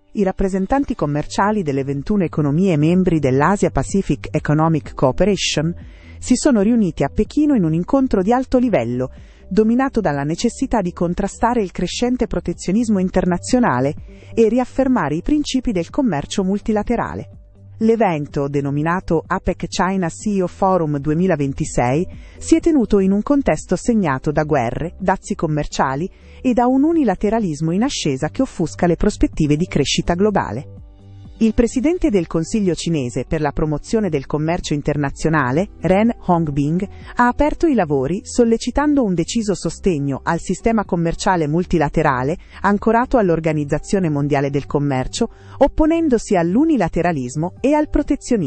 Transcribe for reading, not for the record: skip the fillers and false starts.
I rappresentanti commerciali delle 21 economie membri dell'Asia Pacific Economic Cooperation si sono riuniti a Pechino in un incontro di alto livello, dominato dalla necessità di contrastare il crescente protezionismo internazionale e riaffermare i principi del commercio multilaterale. L'evento, denominato APEC China CEO Forum 2026, si è tenuto in un contesto segnato da guerre, dazi commerciali e da un unilateralismo in ascesa che offusca le prospettive di crescita globale. Il presidente del Consiglio cinese per la promozione del commercio internazionale, Ren Hongbing, ha aperto i lavori sollecitando un deciso sostegno al sistema commerciale multilaterale ancorato all'Organizzazione Mondiale del Commercio, opponendosi all'unilateralismo e al protezionismo.